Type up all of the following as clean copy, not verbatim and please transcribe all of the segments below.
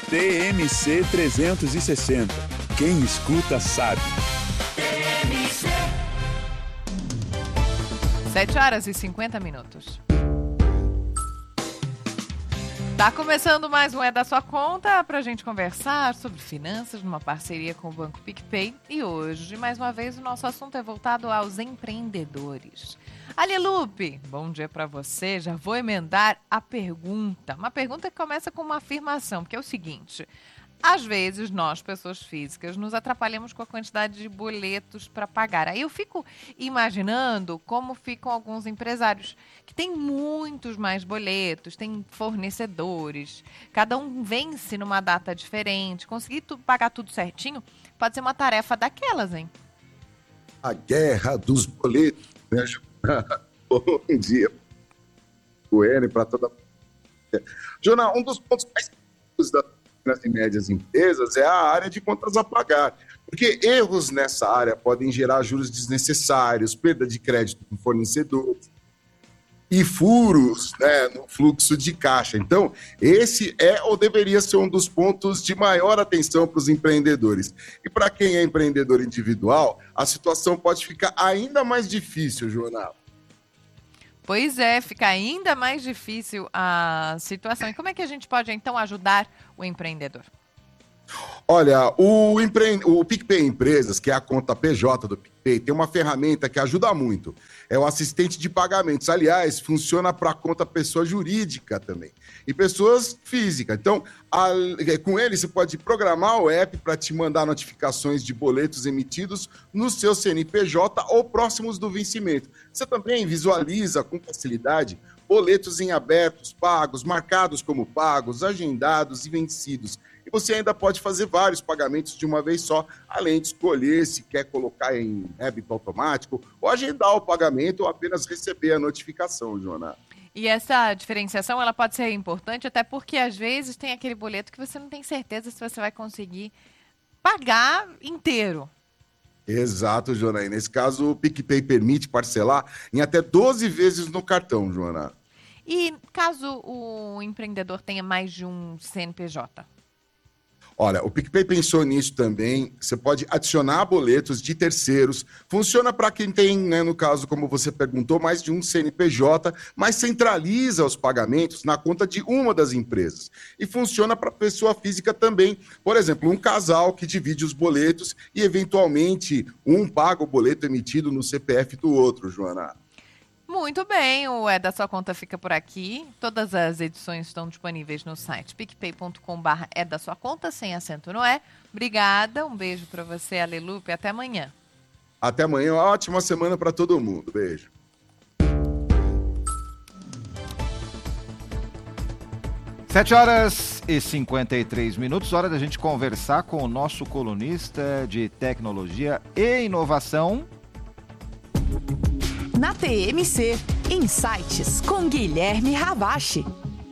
TMC 360. Quem escuta sabe. 7h50. Tá começando mais um É da Sua Conta pra gente conversar sobre finanças numa parceria com o Banco PicPay. E hoje, mais uma vez, o nosso assunto é voltado aos empreendedores. Alilupe, bom dia pra você. Já vou emendar a pergunta. Uma pergunta que começa com uma afirmação, que é o seguinte: às vezes nós, pessoas físicas, nos atrapalhamos com a quantidade de boletos para pagar. Aí eu fico imaginando como ficam alguns empresários que têm muitos mais boletos, têm fornecedores, cada um vence numa data diferente. Conseguir pagar tudo certinho pode ser uma tarefa daquelas, hein? A guerra dos boletos, né? Bom dia. O N para toda. Jornal, um dos pontos mais das e médias empresas é a área de contas a pagar, porque erros nessa área podem gerar juros desnecessários, perda de crédito com fornecedores e furos, né, no fluxo de caixa. Então, esse é ou deveria ser um dos pontos de maior atenção para os empreendedores. E para quem é empreendedor individual, a situação pode ficar ainda mais difícil, Jornal. Pois é, fica ainda mais difícil a situação. E como é que a gente pode, então, ajudar o empreendedor? Olha, o PicPay Empresas, que é a conta PJ do PicPay, tem uma ferramenta que ajuda muito. É o assistente de pagamentos. Aliás, funciona para conta pessoa jurídica também. E pessoas físicas. Então, com ele, você pode programar o app para te mandar notificações de boletos emitidos no seu CNPJ ou próximos do vencimento. Você também visualiza com facilidade boletos em abertos, pagos, marcados como pagos, agendados e vencidos. E você ainda pode fazer vários pagamentos de uma vez só, além de escolher se quer colocar em débito automático ou agendar o pagamento ou apenas receber a notificação, Joana. E essa diferenciação, ela pode ser importante até porque, às vezes, tem aquele boleto que você não tem certeza se você vai conseguir pagar inteiro. Exato, Joana. E nesse caso, o PicPay permite parcelar em até 12 vezes no cartão, Joana. E caso o empreendedor tenha mais de um CNPJ? Olha, o PicPay pensou nisso também. Você pode adicionar boletos de terceiros. Funciona para quem tem, né, no caso, como você perguntou, mais de um CNPJ, mas centraliza os pagamentos na conta de uma das empresas. E funciona para pessoa física também. Por exemplo, um casal que divide os boletos e, eventualmente, um paga o boleto emitido no CPF do outro, Joana. Muito bem, o É da Sua Conta fica por aqui. Todas as edições estão disponíveis no site picpay.com/é da sua conta, sem acento no é. Obrigada, um beijo para você, Alelupe, até amanhã. Até amanhã, uma ótima semana para todo mundo. Beijo. Sete horas e 53 minutos, hora da gente conversar com o nosso colunista de tecnologia e inovação. Na TMC, Insights com Guilherme Ravache.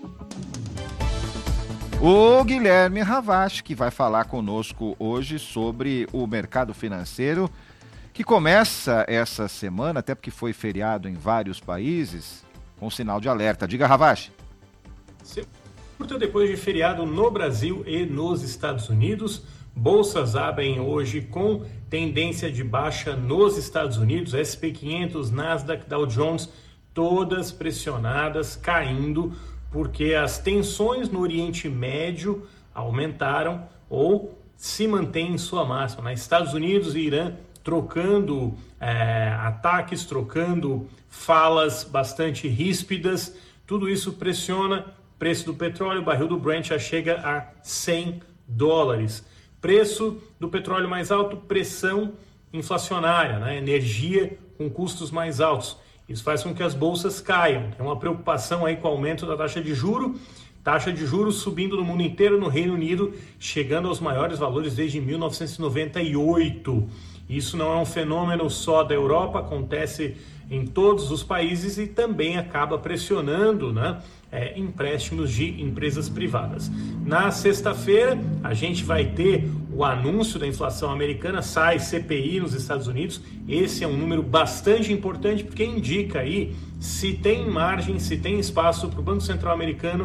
O Guilherme Ravache, que vai falar conosco hoje sobre o mercado financeiro, que começa essa semana, até porque foi feriado em vários países, com sinal de alerta. Diga, Ravache. Curta depois de feriado no Brasil e nos Estados Unidos, bolsas abrem hoje com tendência de baixa nos Estados Unidos, S&P 500, Nasdaq, Dow Jones, todas pressionadas, caindo, porque as tensões no Oriente Médio aumentaram ou se mantêm em sua máxima. Nos Estados Unidos e Irã trocando ataques, trocando falas bastante ríspidas, tudo isso pressiona o preço do petróleo, o barril do Brent já chega a $100. Preço do petróleo mais alto, pressão inflacionária, né? Energia com custos mais altos. Isso faz com que as bolsas caiam. Tem uma preocupação aí com o aumento da taxa de juros subindo no mundo inteiro, no Reino Unido, chegando aos maiores valores desde 1998. Isso não é um fenômeno só da Europa, acontece em todos os países e também acaba pressionando, né, empréstimos de empresas privadas. Na sexta-feira, a gente vai ter o anúncio da inflação americana, sai CPI nos Estados Unidos. Esse é um número bastante importante porque indica aí se tem margem, se tem espaço para o Banco Central americano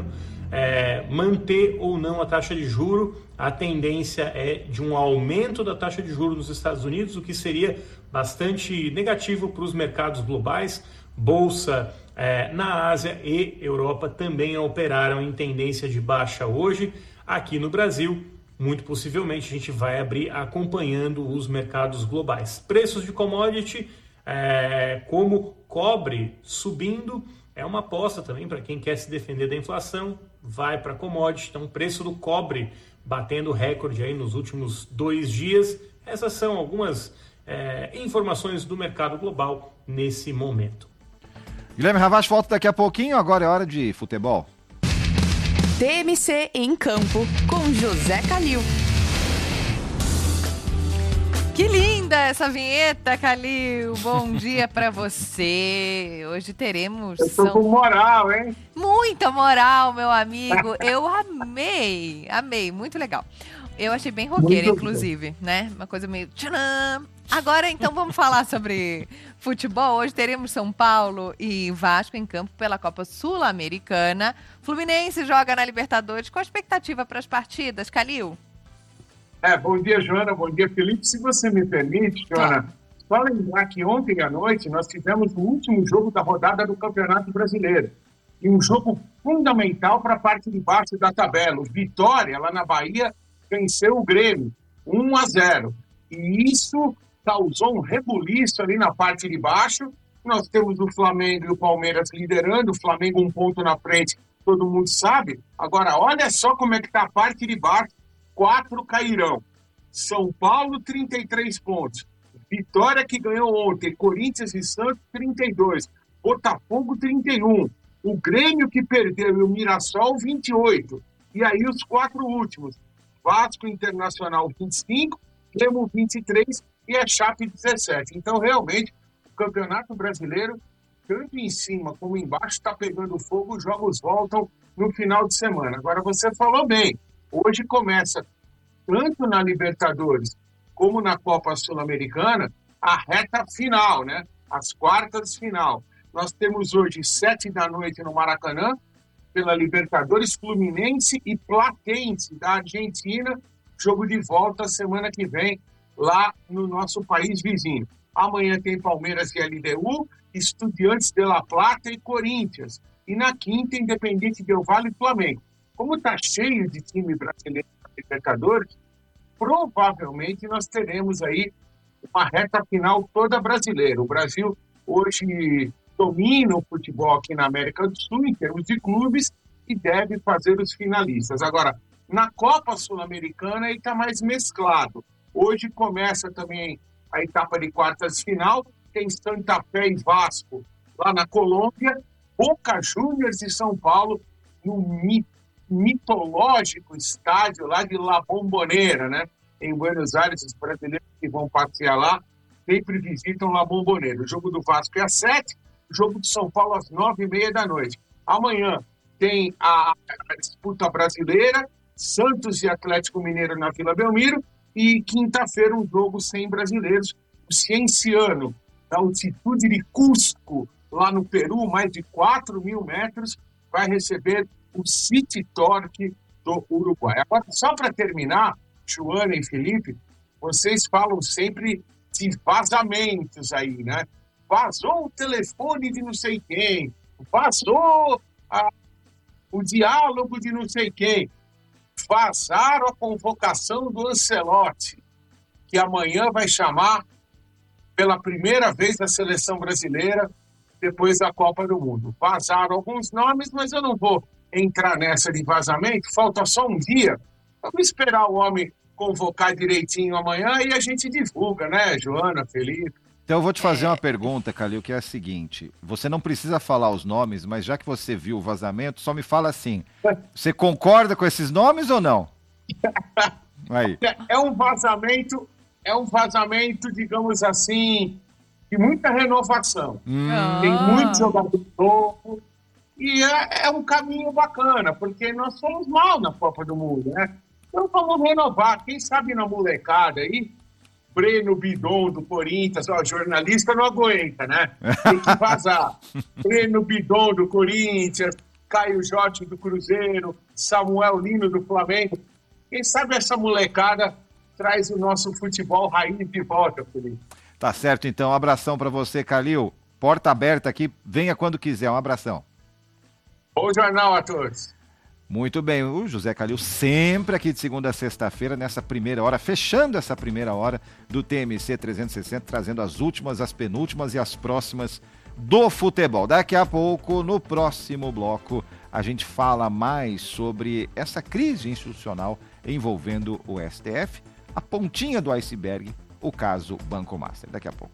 manter ou não a taxa de juros. A tendência é de um aumento da taxa de juros nos Estados Unidos, o que seria bastante negativo para os mercados globais. Bolsa na Ásia e Europa também operaram em tendência de baixa hoje. Aqui no Brasil, muito possivelmente, a gente vai abrir acompanhando os mercados globais. Preços de commodity, como cobre subindo, é uma aposta também para quem quer se defender da inflação, vai para commodity. Então, o preço do cobre batendo recorde aí nos últimos 2 dias. Essas são algumas informações do mercado global nesse momento. Guilherme Ravache volta daqui a pouquinho, agora é hora de futebol. TMC em campo com José Calil. Que linda essa vinheta, Calil. Bom dia pra você. Hoje teremos... Eu tô com moral, hein? Muita moral, meu amigo. Eu amei, muito legal. Eu achei bem roqueira, inclusive, né? Uma coisa meio... Tcharam! Agora, então, vamos falar sobre futebol. Hoje teremos São Paulo e Vasco em campo pela Copa Sul-Americana. Fluminense joga na Libertadores. Qual a expectativa para as partidas, Calil? Bom dia, Joana. Bom dia, Felipe. Se você me permite, Joana, só lembrar que ontem à noite nós tivemos o último jogo da rodada do Campeonato Brasileiro. E um jogo fundamental para a parte de baixo da tabela. O Vitória, lá na Bahia, venceu o Grêmio 1-0. E isso causou um rebuliço ali na parte de baixo. Nós temos o Flamengo e o Palmeiras liderando, o Flamengo 1 ponto na frente, todo mundo sabe. Agora, olha só como é que está a parte de baixo. 4 cairão. São Paulo, 33 pontos. Vitória, que ganhou ontem. Corinthians e Santos, 32. Botafogo, 31. O Grêmio, que perdeu, e o Mirassol, 28. E aí os 4 últimos. Vasco, Internacional, 25. Remo, 23. E a Chape, 17. Então, realmente, o Campeonato Brasileiro, tanto em cima como embaixo, está pegando fogo. Os jogos voltam no final de semana. Agora, você falou bem. Hoje começa, tanto na Libertadores como na Copa Sul-Americana, a reta final, né? As quartas de final. Nós temos hoje, 7 da noite no Maracanã, pela Libertadores, Fluminense e Platense, da Argentina, jogo de volta semana que vem, lá no nosso país vizinho. Amanhã tem Palmeiras e LDU, Estudiantes de La Plata e Corinthians. E na quinta, Independiente Del Valle e Flamengo. Como está cheio de time brasileiro na Libertadores, provavelmente nós teremos aí uma reta final toda brasileira. O Brasil hoje domina o futebol aqui na América do Sul, em termos de clubes, e deve fazer os finalistas. Agora, na Copa Sul-Americana, ele está mais mesclado. Hoje começa também a etapa de quartas de final, tem Santa Fé e Vasco lá na Colômbia, Boca Juniors de São Paulo, no mitológico estádio lá de La Bombonera, né? Em Buenos Aires, os brasileiros que vão passear lá sempre visitam La Bombonera. O jogo do Vasco é às 7, o jogo de São Paulo às 9h30 da noite. Amanhã tem a disputa brasileira, Santos e Atlético Mineiro na Vila Belmiro, e quinta-feira um jogo sem brasileiros, o Cienciano, da altitude de Cusco, lá no Peru, mais de 4.000 metros, vai receber o City Torque do Uruguai. Agora, só para terminar, Joana e Felipe, vocês falam sempre de vazamentos aí, né? Vazou o telefone de não sei quem, vazou o diálogo de não sei quem, vazaram a convocação do Ancelotti, que amanhã vai chamar pela primeira vez a seleção brasileira depois da Copa do Mundo. Vazaram alguns nomes, mas eu não vou entrar nessa de vazamento, falta só um dia. Vamos esperar o homem convocar direitinho amanhã e a gente divulga, né, Joana, Felipe? Então eu vou te fazer uma pergunta, Calil, que é a seguinte. Você não precisa falar os nomes, mas já que você viu o vazamento, só me fala assim. Você concorda com esses nomes ou não? Aí. É um vazamento, digamos assim, de muita renovação. Tem muito jogador novo e é um caminho bacana, porque nós fomos mal na Copa do Mundo, né? Então vamos renovar. Quem sabe na molecada aí, Breno Bidon do Corinthians, jornalista não aguenta, né? Tem que vazar. Breno Bidon do Corinthians, Caio Jorge do Cruzeiro, Samuel Lino do Flamengo. Quem sabe essa molecada traz o nosso futebol raiz de volta, Felipe. Tá certo, então. Um abração para você, Calil. Porta aberta aqui, venha quando quiser. Um abração. Bom jornal a todos. Muito bem, o José Calil sempre aqui de segunda a sexta-feira, nessa primeira hora, fechando essa primeira hora do TMC 360, trazendo as últimas, as penúltimas e as próximas do futebol. Daqui a pouco, no próximo bloco, a gente fala mais sobre essa crise institucional envolvendo o STF, a pontinha do iceberg, o caso Banco Master. Daqui a pouco.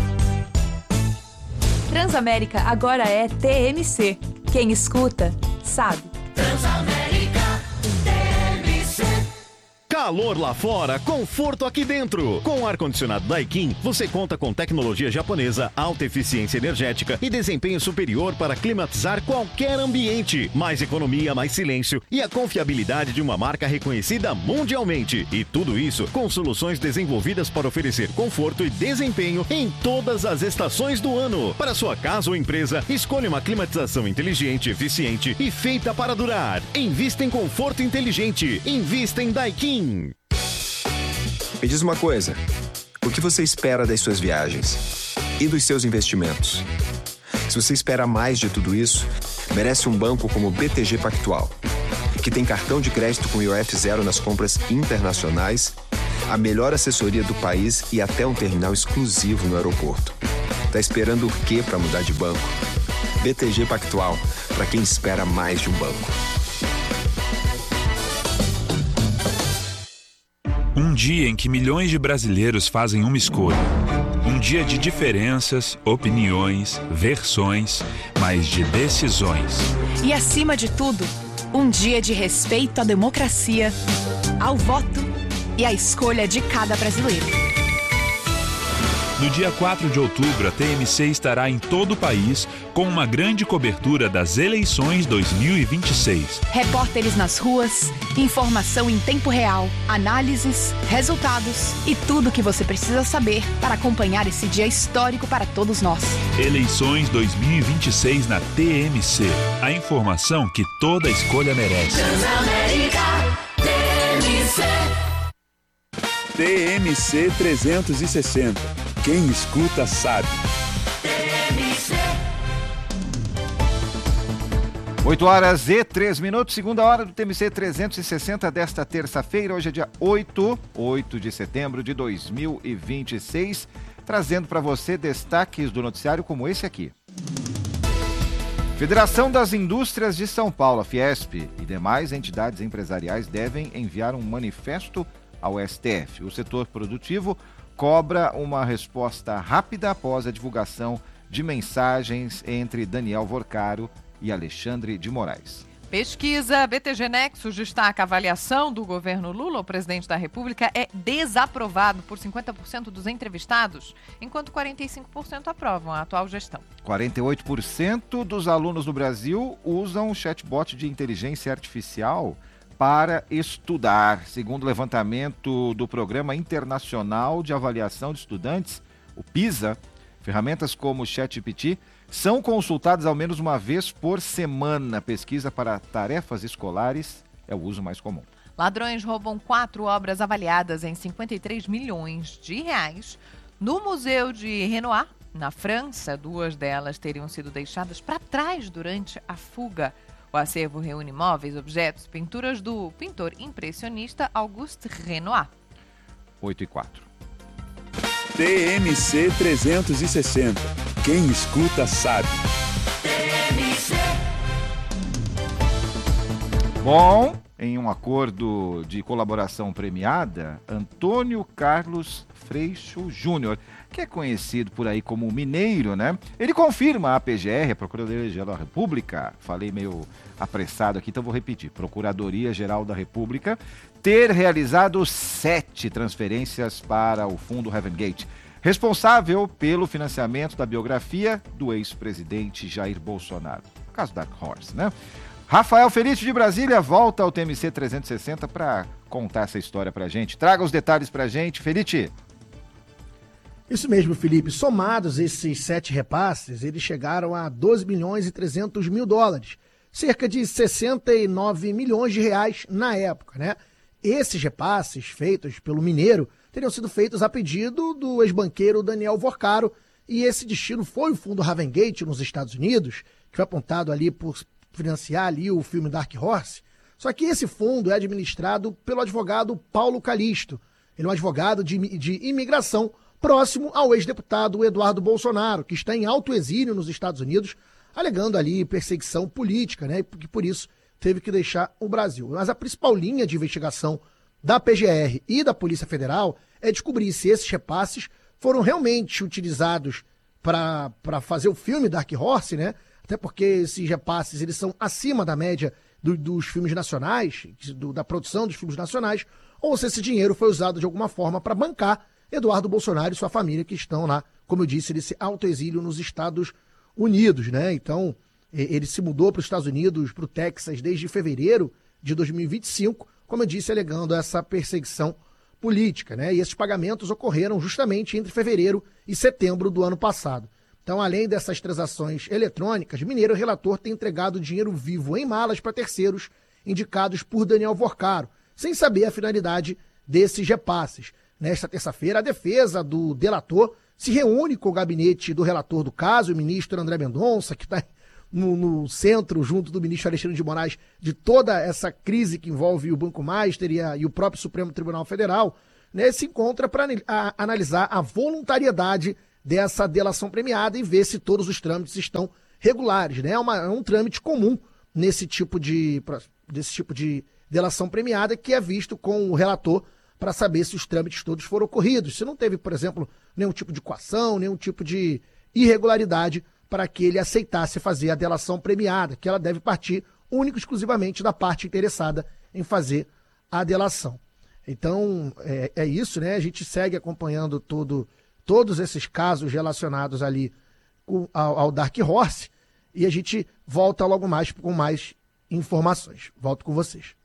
Transamérica agora é TMC. Quem escuta, sabe. Transamérica TMC. Calor lá fora, conforto aqui dentro. Com o ar-condicionado Daikin, você conta com tecnologia japonesa, alta eficiência energética e desempenho superior para climatizar qualquer ambiente. Mais economia, mais silêncio e a confiabilidade de uma marca reconhecida mundialmente. E tudo isso com soluções desenvolvidas para oferecer conforto e desempenho em todas as estações do ano. Para sua casa ou empresa, escolha uma climatização inteligente, eficiente e feita para durar. Invista em conforto inteligente. Invista em Daikin. Me diz uma coisa, o que você espera das suas viagens e dos seus investimentos? Se você espera mais de tudo isso, merece um banco como o BTG Pactual, que tem cartão de crédito com IOF zero nas compras internacionais, a melhor assessoria do país e até um terminal exclusivo no aeroporto. Tá esperando o quê para mudar de banco? BTG Pactual, para quem espera mais de um banco. Um dia em que milhões de brasileiros fazem uma escolha. Um dia de diferenças, opiniões, versões, mas de decisões. E acima de tudo, um dia de respeito à democracia, ao voto e à escolha de cada brasileiro. No dia 4 de outubro, a TMC estará em todo o país com uma grande cobertura das eleições 2026. Repórteres nas ruas, informação em tempo real, análises, resultados e tudo o que você precisa saber para acompanhar esse dia histórico para todos nós. Eleições 2026 na TMC. A informação que toda escolha merece. Transamérica TMC. TMC 360. Quem escuta sabe. 8h03, segunda hora do TMC 360 desta terça-feira. Hoje é dia 8 de setembro de 2026. Trazendo para você destaques do noticiário como esse aqui. Federação das Indústrias de São Paulo, a Fiesp, e demais entidades empresariais devem enviar um manifesto ao STF. O setor produtivo cobra uma resposta rápida após a divulgação de mensagens entre Daniel Vorcaro e Alexandre de Moraes. Pesquisa BTG Nexus destaca a avaliação do governo Lula, o presidente da República, é desaprovado por 50% dos entrevistados, enquanto 45% aprovam a atual gestão. 48% dos alunos no Brasil usam o chatbot de inteligência artificial para estudar, segundo o levantamento do Programa Internacional de Avaliação de Estudantes, o PISA. Ferramentas como o ChatGPT são consultadas ao menos uma vez por semana. Pesquisa para tarefas escolares é o uso mais comum. Ladrões roubam 4 obras avaliadas em 53 milhões de reais no Museu de Renoir, na França. 2 delas teriam sido deixadas para trás durante a fuga. O acervo reúne móveis, objetos, pinturas do pintor impressionista Auguste Renoir. 8h04. TMC 360. Quem escuta sabe. Bom, em um acordo de colaboração premiada, Antônio Carlos Freixo Júnior, que é conhecido por aí como Mineiro, né? Ele confirma à PGR, a Procuradoria-Geral da República, falei meio apressado aqui, então vou repetir, Procuradoria-Geral da República, ter realizado 7 transferências para o fundo Heaven Gate, responsável pelo financiamento da biografia do ex-presidente Jair Bolsonaro. O caso Dark Horse, né? Rafael Felício de Brasília volta ao TMC 360 para contar essa história pra gente. Traga os detalhes pra gente, Felício. Isso mesmo, Felipe. Somados esses 7 repasses, eles chegaram a 12 milhões e 300 mil dólares, cerca de 69 milhões de reais na época, né? Esses repasses feitos pelo Mineiro teriam sido feitos a pedido do ex-banqueiro Daniel Vorcaro, e esse destino foi o fundo Ravengate nos Estados Unidos, que foi apontado ali por financiar ali o filme Dark Horse. Só que esse fundo é administrado pelo advogado Paulo Calixto. Ele é um advogado de imigração próximo ao ex-deputado Eduardo Bolsonaro, que está em alto exílio nos Estados Unidos, alegando ali perseguição política, né? E por isso teve que deixar o Brasil. Mas a principal linha de investigação da PGR e da Polícia Federal é descobrir se esses repasses foram realmente utilizados para fazer o filme Dark Horse, né? Até porque esses repasses eles são acima da média dos filmes nacionais, da produção dos filmes nacionais, ou se esse dinheiro foi usado de alguma forma para bancar Eduardo Bolsonaro e sua família, que estão lá, como eu disse, nesse autoexílio nos Estados Unidos, né? Então, ele se mudou para os Estados Unidos, para o Texas, desde fevereiro de 2025, como eu disse, alegando essa perseguição política, né? E esses pagamentos ocorreram justamente entre fevereiro e setembro do ano passado. Então, além dessas transações eletrônicas, Mineiro, o relator, tem entregado dinheiro vivo em malas para terceiros indicados por Daniel Vorcaro, sem saber a finalidade desses repasses. Nesta terça-feira, a defesa do delator se reúne com o gabinete do relator do caso, o ministro André Mendonça, que está no centro, junto do ministro Alexandre de Moraes, de toda essa crise que envolve o Banco Master e o próprio Supremo Tribunal Federal, né, se encontra para analisar a voluntariedade dessa delação premiada e ver se todos os trâmites estão regulares, né? É um trâmite comum desse tipo de delação premiada, que é visto com o relator para saber se os trâmites todos foram ocorridos. Se não teve, por exemplo, nenhum tipo de coação, nenhum tipo de irregularidade para que ele aceitasse fazer a delação premiada, que ela deve partir única e exclusivamente da parte interessada em fazer a delação. Então, é isso, né? A gente segue acompanhando todos esses casos relacionados ali ao Dark Horse, e a gente volta logo mais com mais informações. Volto com vocês.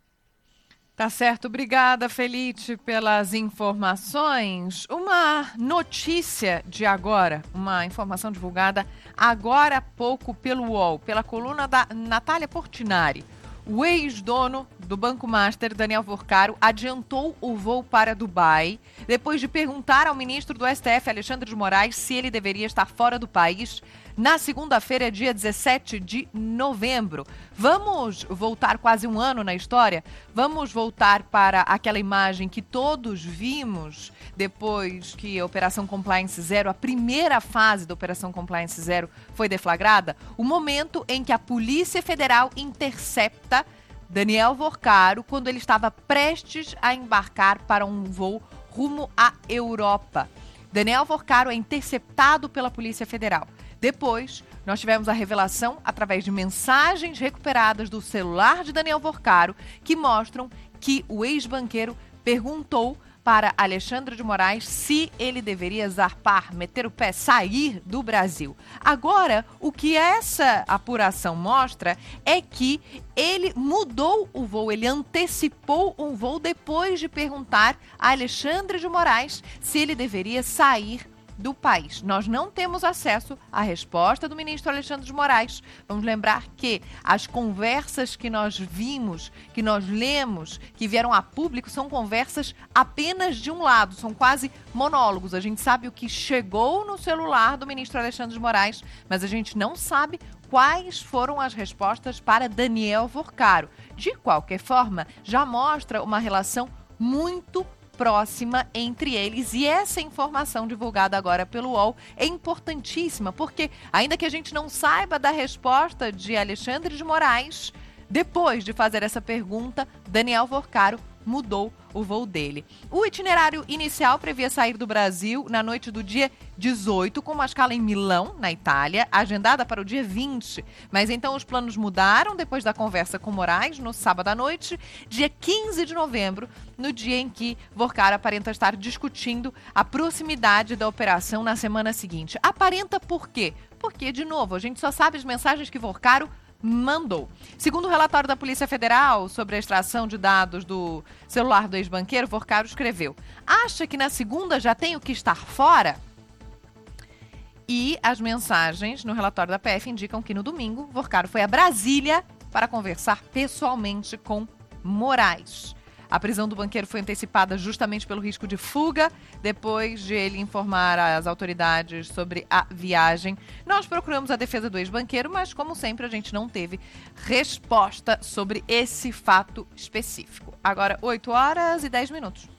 Tá certo, obrigada, Felite, pelas informações. Uma notícia de agora, uma informação divulgada agora há pouco pelo UOL, pela coluna da Natália Portinari. O ex-dono do Banco Master, Daniel Vorcaro, adiantou o voo para Dubai depois de perguntar ao ministro do STF, Alexandre de Moraes, se ele deveria estar fora do país na segunda-feira, dia 17 de novembro. Vamos voltar quase um ano na história? Vamos voltar para aquela imagem que todos vimos depois que a Operação Compliance Zero, a primeira fase da Operação Compliance Zero, foi deflagrada? O momento em que a Polícia Federal intercepta Daniel Vorcaro quando ele estava prestes a embarcar para um voo rumo à Europa. Daniel Vorcaro é interceptado pela Polícia Federal. Depois, nós tivemos a revelação através de mensagens recuperadas do celular de Daniel Vorcaro que mostram que o ex-banqueiro perguntou para Alexandre de Moraes se ele deveria zarpar, meter o pé, sair do Brasil. Agora, o que essa apuração mostra é que ele mudou o voo, ele antecipou um voo depois de perguntar a Alexandre de Moraes se ele deveria sair do país. Nós não temos acesso à resposta do ministro Alexandre de Moraes. Vamos lembrar que as conversas que nós vimos, que nós lemos, que vieram a público, são conversas apenas de um lado, são quase monólogos. A gente sabe o que chegou no celular do ministro Alexandre de Moraes, mas a gente não sabe quais foram as respostas para Daniel Vorcaro. De qualquer forma, já mostra uma relação muito próxima entre eles, e essa informação divulgada agora pelo UOL é importantíssima, porque ainda que a gente não saiba da resposta de Alexandre de Moraes, depois de fazer essa pergunta, Daniel Vorcaro mudou o voo dele. O itinerário inicial previa sair do Brasil na noite do dia 18, com uma escala em Milão, na Itália, agendada para o dia 20. Mas então os planos mudaram depois da conversa com Moraes, no sábado à noite, dia 15 de novembro, no dia em que Vorcaro aparenta estar discutindo a proximidade da operação na semana seguinte. Aparenta por quê? Porque, de novo, a gente só sabe as mensagens que Vorcaro mandou. Segundo o relatório da Polícia Federal sobre a extração de dados do celular do ex-banqueiro, Vorcaro escreveu: acha que na segunda já tenho que estar fora? E as mensagens no relatório da PF indicam que no domingo, Vorcaro foi a Brasília para conversar pessoalmente com Moraes. A prisão do banqueiro foi antecipada justamente pelo risco de fuga, depois de ele informar as autoridades sobre a viagem. Nós procuramos a defesa do ex-banqueiro, mas, como sempre, a gente não teve resposta sobre esse fato específico. Agora, 8 horas e 10 minutos.